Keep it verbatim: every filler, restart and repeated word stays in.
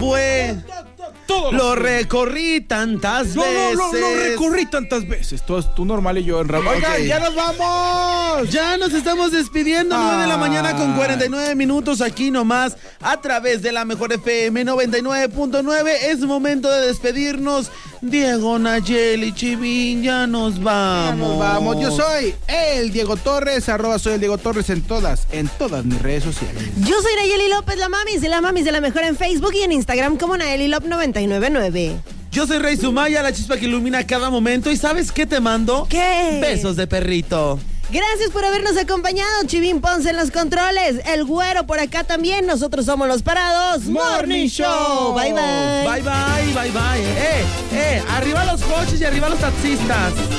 fue. Todo lo recorrí tantas no, veces. No, no, no, no recorrí tantas veces. Tú, tú normal y yo en ramo. Oigan, okay. ya nos vamos. Ya nos estamos despidiendo. Ah. nueve de la mañana con cuarenta y nueve minutos aquí nomás a través de la Mejor F M noventa y nueve punto nueve. Es momento de despedirnos. Diego, Nayeli, Chivín, ya nos vamos. Ya nos vamos. Yo soy el Diego Torres, arroba soy el Diego Torres en todas, en todas mis redes sociales. Yo soy Nayeli López, la mamis, y la mamis de la Mejor en Facebook y en Instagram como Nayeli Lop noventa y nueve nueve. Yo soy Rey Sumaya, la chispa que ilumina cada momento. ¿Y sabes qué te mando? ¿Qué? Besos de perrito. Gracias por habernos acompañado, Chivín Ponce en los controles, el güero por acá también. Nosotros somos los parados Morning Show. Bye, bye. Bye, bye, bye, bye. Eh, eh, arriba los coches y arriba los taxistas.